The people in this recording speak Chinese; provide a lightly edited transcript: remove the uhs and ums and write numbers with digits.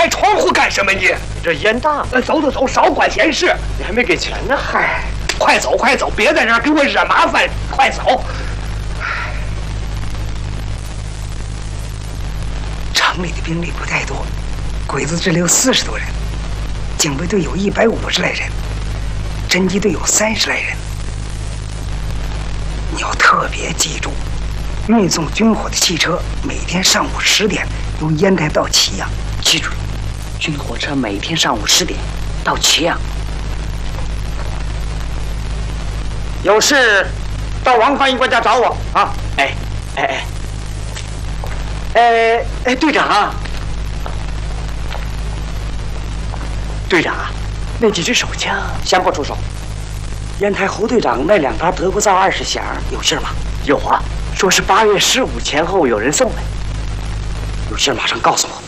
开窗户干什么你？ 这烟大。 走走走，少管闲事。 你还没给钱呢。 嗨，快走快走，别在这儿给我惹麻烦，快走。城里的兵力不太多，鬼子支里有40多人，警卫队有150来人，侦缉队有30来人。你要特别记住，运送军火的汽车每天上午10点由烟台到祁阳。 记住了，军火车每天上午10点到祁阳。有事到王翻译官家找我啊！队长啊，队长啊，那几支手枪先不出手。烟台侯队长那2发德国造20响有信吗？有啊，说是8月15前后有人送来。有信马上告诉我。